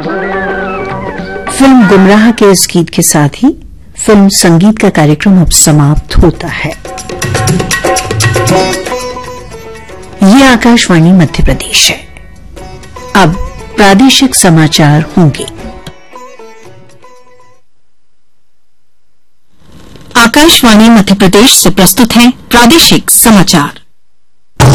Film गुमराह के इस गीत के साथ ही फिल्म संगीत का कार्यक्रम अब समाप्त होता है। ये आकाशवाणी मध्य प्रदेश है। अब प्रादेशिक समाचार होंगे। आकाशवाणी मध्य प्रदेश से प्रस्तुत हैं प्रादेशिक समाचार।